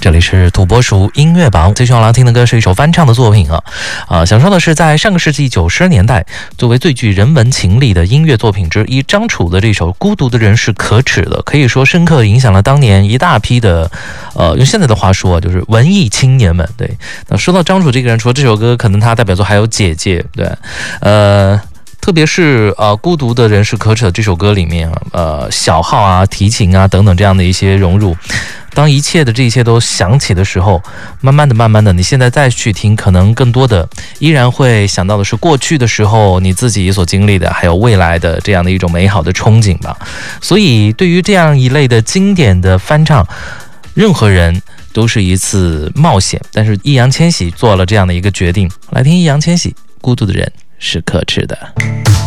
这里是土拨鼠音乐榜，最需要来听的歌是一首翻唱的作品想说的是，在上个世纪90年代，作为最具人文情理的音乐作品之一，张楚的这首《孤独的人是可耻的》，可以说深刻影响了当年一大批的用现在的话说就是文艺青年们。对，那说到张楚这个人，除了这首歌，可能他代表作还有姐姐，对，特别是孤独的人是可耻的这首歌里面小号啊、提琴啊等等这样的一些融入，当一切的这一切都响起的时候，慢慢的你现在再去听，可能更多的依然会想到的是过去的时候你自己所经历的，还有未来的这样的一种美好的憧憬吧。所以对于这样一类的经典的翻唱，任何人都是一次冒险，但是易烊千玺做了这样的一个决定。来听易烊千玺《孤独的人是可耻的》。